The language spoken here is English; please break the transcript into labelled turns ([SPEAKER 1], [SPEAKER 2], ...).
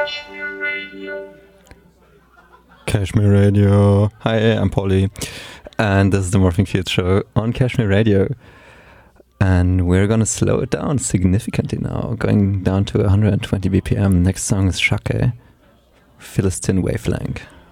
[SPEAKER 1] Kashmir Radio. Hi, I'm Polly, and this is the Morphing Field Show on Kashmir Radio. And we're gonna slow it down significantly now, going down to 120 BPM. Next song is Shake, Philistine Wavelength.